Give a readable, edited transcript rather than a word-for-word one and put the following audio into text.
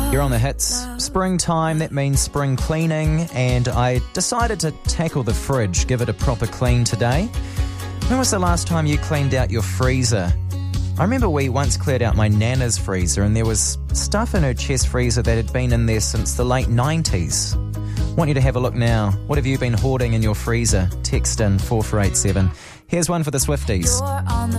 You're on the hits. Springtime, that means spring cleaning, and I decided to tackle the fridge, give it a proper clean today. When was the last time you cleaned out your freezer? I remember we once cleared out my nana's freezer and there was stuff in her chest freezer that had been in there since the late 90s. Want you to have a look now. What have you been hoarding in your freezer? Text in 4487. Here's one for the Swifties.